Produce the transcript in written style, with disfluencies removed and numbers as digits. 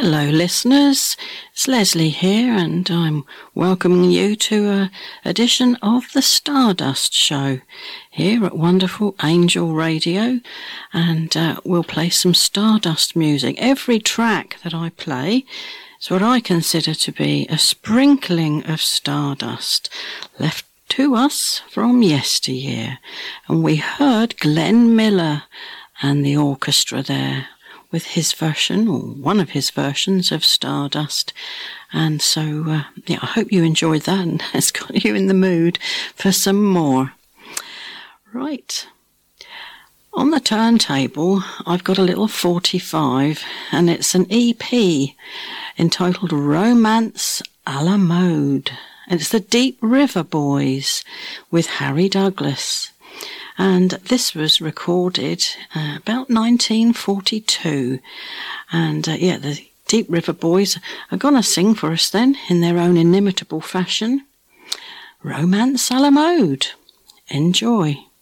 Hello listeners, it's Leslie here and I'm welcoming you to an edition of the Stardust Show here at Wonderful Angel Radio, and we'll play some Stardust music. Every track that I play is what I consider to be a sprinkling of stardust left to us from yesteryear. And we heard Glenn Miller and the orchestra there with his version, or one of his versions of Stardust. And so, I hope you enjoyed that and it's got you in the mood for some more. Right. On the turntable, I've got a little 45, and it's an EP entitled Romance a la Mode. And it's the Deep River Boys with Harry Douglas. And this was recorded about 1942. And the Deep River Boys are going to sing for us then in their own inimitable fashion. Romance a la Mode. Enjoy.